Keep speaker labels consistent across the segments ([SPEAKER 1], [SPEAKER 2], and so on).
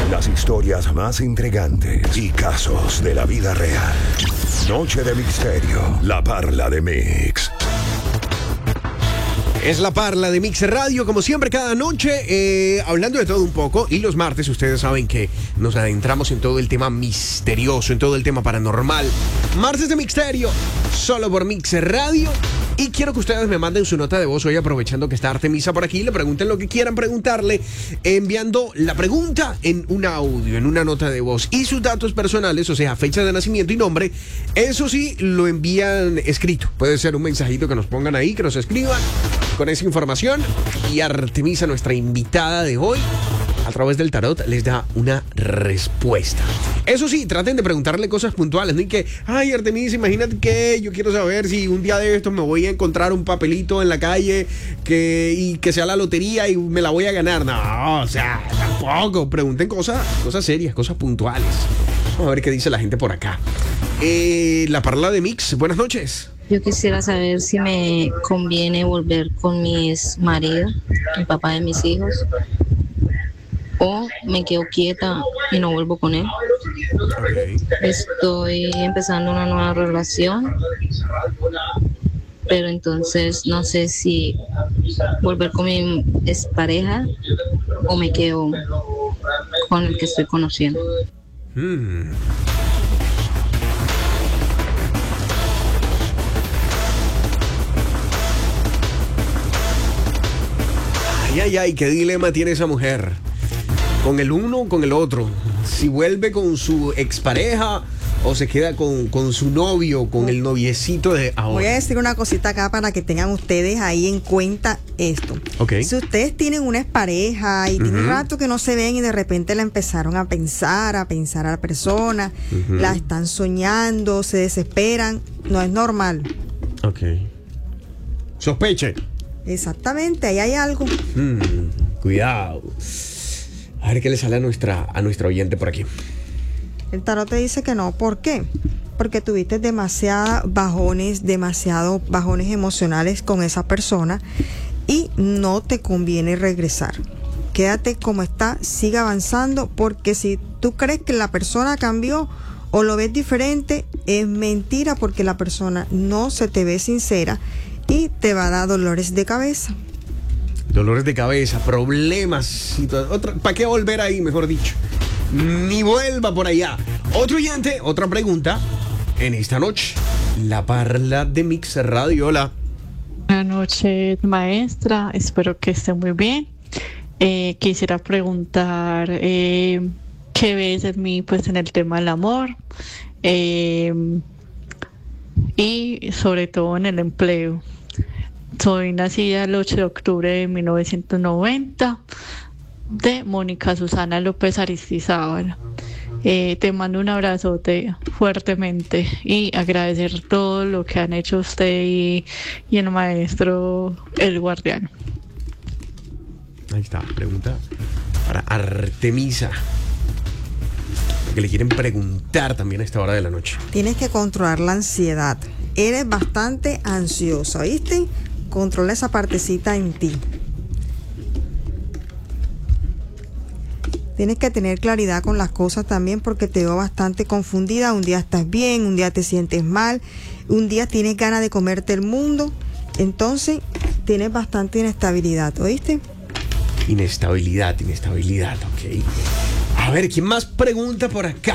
[SPEAKER 1] Las historias más intrigantes y casos de la vida real. Noche de Misterio. La Parla de Mix.
[SPEAKER 2] Es la Parla de Mix Radio, como siempre, cada noche, hablando de todo un poco. Y los martes, ustedes saben que nos adentramos en todo el tema misterioso, en todo el tema paranormal. Martes de Misterio, solo por Mix Radio. Y quiero que ustedes me manden su nota de voz hoy, aprovechando que está Artemisa por aquí. Le pregunten lo que quieran preguntarle, enviando la pregunta en un audio, en una nota de voz. Y sus datos personales, o sea, fecha de nacimiento y nombre, eso sí, lo envían escrito. Puede ser un mensajito que nos pongan ahí, que nos escriban con esa información. Y Artemisa, nuestra invitada de hoy, a través del tarot, les da una respuesta. Eso sí, traten de preguntarle cosas puntuales, no hay que, ay, Artemisa, imagínate que yo quiero saber si un día de estos me voy a encontrar un papelito en la calle y que sea la lotería y me la voy a ganar. No, o sea, tampoco. Pregunten cosas serias, cosas puntuales. Vamos a ver qué dice la gente por acá. La Parla de Mix, buenas noches.
[SPEAKER 3] Yo quisiera saber si me conviene volver con mi ex marido, el papá de mis hijos, o me quedo quieta y no vuelvo con él.
[SPEAKER 2] Okay.
[SPEAKER 3] Estoy empezando una nueva relación, pero entonces no sé si volver con mi expareja o me quedo con el que estoy conociendo.
[SPEAKER 2] Ay, qué dilema tiene esa mujer. Con el uno o con el otro. Si vuelve con su expareja o se queda con su novio, con el noviecito de ahora.
[SPEAKER 4] Voy a decir una cosita acá para que tengan ustedes ahí en cuenta esto.
[SPEAKER 2] Okay.
[SPEAKER 4] Si ustedes tienen una expareja y tiene un rato que no se ven y de repente la empezaron a pensar a la persona, la están soñando, se desesperan, no es normal.
[SPEAKER 2] Ok. Sospeche.
[SPEAKER 4] Exactamente, ahí hay algo.
[SPEAKER 2] Cuidado. A ver qué le sale a nuestra oyente por aquí.
[SPEAKER 4] El tarot te dice que no. ¿Por qué? Porque tuviste demasiados bajones emocionales con esa persona y no te conviene regresar. Quédate como está, sigue avanzando, porque si tú crees que la persona cambió o lo ves diferente, es mentira, porque la persona no se te ve sincera y te va a dar dolores de cabeza.
[SPEAKER 2] Dolores de cabeza, problemas, ¿para qué volver ahí, mejor dicho? Ni vuelva por allá. Otro oyente, otra pregunta en esta noche. La Parla de Mix Radio, hola.
[SPEAKER 5] Buenas noches, maestra, espero que esté muy bien. Quisiera preguntar qué ves en mí, pues, en el tema del amor, y sobre todo en el empleo. Soy nacida el 8 de octubre de 1990, de Mónica Susana López Aristizábal. Te mando un abrazote fuertemente y agradecer todo lo que han hecho usted y el maestro El Guardián.
[SPEAKER 2] Ahí está, pregunta para Artemisa, que le quieren preguntar también a esta hora de la noche.
[SPEAKER 4] Tienes que controlar la ansiedad. Eres bastante ansiosa, ¿viste? Controla esa partecita en ti. Tienes que tener claridad con las cosas también, porque te veo bastante confundida. Un día estás bien, un día te sientes mal, un día tienes ganas de comerte el mundo. Entonces tienes bastante inestabilidad, ¿oíste?
[SPEAKER 2] Inestabilidad, ok. A ver, ¿quién más pregunta por acá?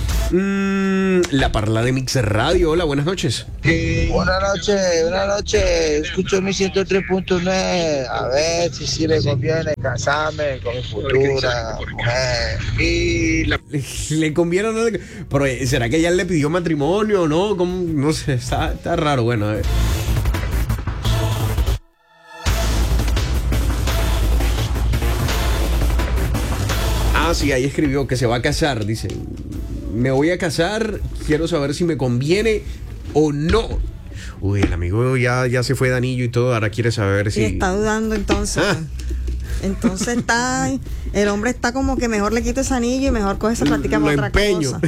[SPEAKER 2] La Parla de Mix Radio, hola, buenas noches.
[SPEAKER 6] Buenas noches, escucho mi 103.9, a ver si le conviene casarme con mi futura mujer.
[SPEAKER 2] Y le conviene o no le... Pero, ¿será que ella le pidió matrimonio o no? ¿Cómo? No sé, está raro, bueno, a ver. Sí, ahí escribió que se va a casar, dice. Me voy a casar, quiero saber si me conviene o no. Uy, el amigo ya se fue de anillo y todo, ahora quiere saber si...
[SPEAKER 4] Y está dudando entonces. Entonces el hombre está como que mejor le quito ese anillo y mejor coge esa plática para otra cosa.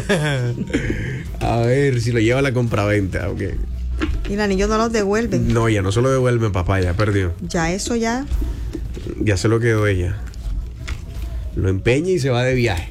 [SPEAKER 2] A ver si lo lleva a la compraventa, ok.
[SPEAKER 4] Y el anillo no los devuelven.
[SPEAKER 2] No, ya no se lo devuelven, papá, ya perdió.
[SPEAKER 4] Ya eso ya.
[SPEAKER 2] Ya se lo quedó ella. Lo empeña y se va de viaje.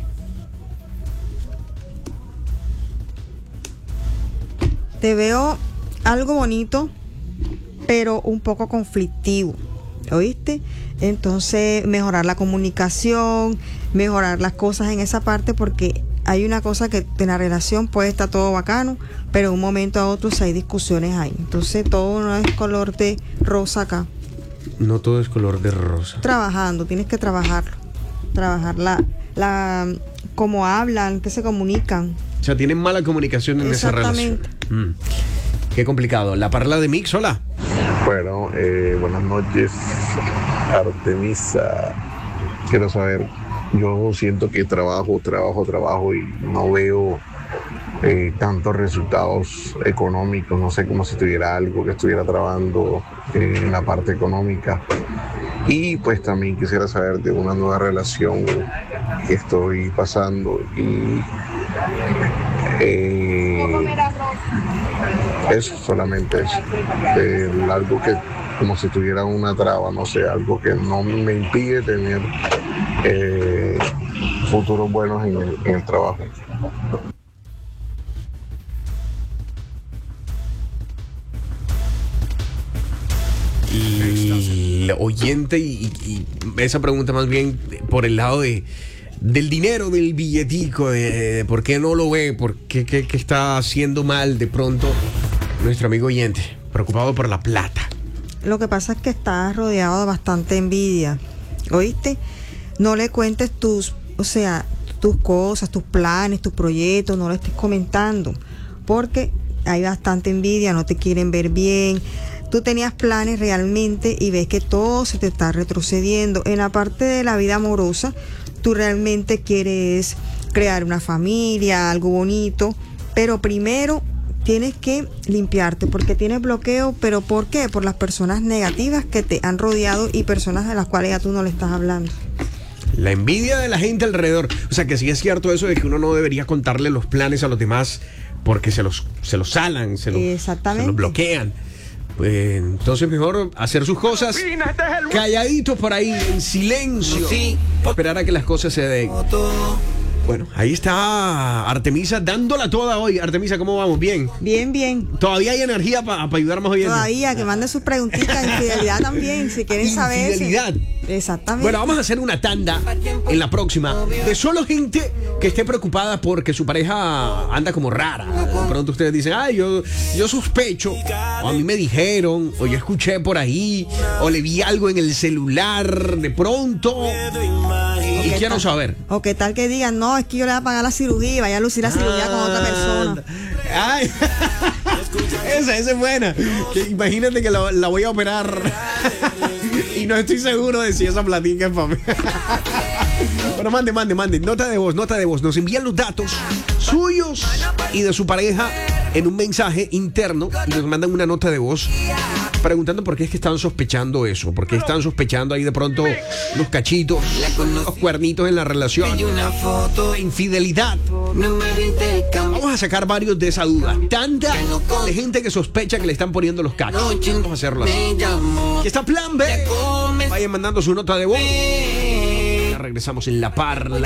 [SPEAKER 4] Te veo algo bonito, pero un poco conflictivo, ¿oíste? Entonces, mejorar la comunicación, mejorar las cosas en esa parte, porque hay una cosa que en la relación puede estar todo bacano, pero de un momento a otro si hay discusiones ahí. Entonces, todo no es color de rosa acá.
[SPEAKER 2] No todo es color de rosa.
[SPEAKER 4] Trabajando, tienes que trabajarlo. Trabajar cómo hablan, qué se comunican.
[SPEAKER 2] O sea, tienen mala comunicación en esa relación. Qué complicado. La parla de Mix, hola.
[SPEAKER 7] Bueno, buenas noches, Artemisa. Quiero saber, yo siento que trabajo y no veo tantos resultados económicos. No sé, como si tuviera algo que estuviera trabando en la parte económica. Y pues también quisiera saber de una nueva relación que estoy pasando y eso, solamente eso. Algo que como si tuviera una traba, no sé, algo que no me impide tener futuros buenos en el trabajo.
[SPEAKER 2] Y oyente y esa pregunta más bien por el lado del dinero, del billetico, de por qué no lo ve, por qué está haciendo mal de pronto nuestro amigo oyente, preocupado por la plata.
[SPEAKER 4] Lo que pasa es que estás rodeado de bastante envidia, ¿oíste? No le cuentes tus cosas, tus planes, tus proyectos, no lo estés comentando, porque hay bastante envidia, no te quieren ver bien. Tú tenías planes realmente y ves que todo se te está retrocediendo. En la parte de la vida amorosa, tú realmente quieres crear una familia, algo bonito, pero primero tienes que limpiarte porque tienes bloqueo. ¿Pero por qué? Por las personas negativas que te han rodeado y personas de las cuales ya tú no le estás hablando.
[SPEAKER 2] La envidia de la gente alrededor. O sea, que sí es cierto eso de que uno no debería contarle los planes a los demás porque se los salan, se los bloquean. Pues entonces mejor hacer sus cosas calladitos por ahí, en silencio, esperar a que las cosas se den. Bueno, ahí está Artemisa dándola toda hoy. Artemisa, ¿cómo vamos? ¿Bien?
[SPEAKER 4] Bien.
[SPEAKER 2] ¿Todavía hay energía para ayudarnos hoy?
[SPEAKER 4] Todavía, que manden sus preguntitas. Infidelidad también, si quieren saber.
[SPEAKER 2] Infidelidad.
[SPEAKER 4] Exactamente.
[SPEAKER 2] Bueno, vamos a hacer una tanda en la próxima de solo gente que esté preocupada porque su pareja anda como rara. De pronto ustedes dicen, ay, yo sospecho, o a mí me dijeron, o yo escuché por ahí, o le vi algo en el celular de pronto. Y quiero saber.
[SPEAKER 4] O qué tal que digan, no, es que yo le voy a pagar la cirugía y vaya a lucir la cirugía con otra persona.
[SPEAKER 2] Ay, esa es buena. Que imagínate que la voy a operar y no estoy seguro de si esa platica es para mí. Bueno, mande. Nota de voz. Nos envían los datos suyos y de su pareja en un mensaje interno y nos mandan una nota de voz preguntando por qué es que están sospechando eso, por qué están sospechando ahí de pronto los cachitos, los cuernitos en la relación, infidelidad. Vamos a sacar varios de esa duda. Tanta de gente que sospecha que le están poniendo los cachos. Vamos a hacerlo así. Aquí está Plan B. Vayan mandando su nota de voz. Ya regresamos en La Parla.